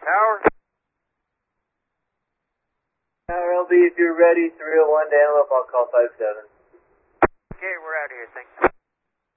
Tower? Tower LB, if you're ready, 301 to antelope, I'll call 57. Okay, we're out of here, thanks.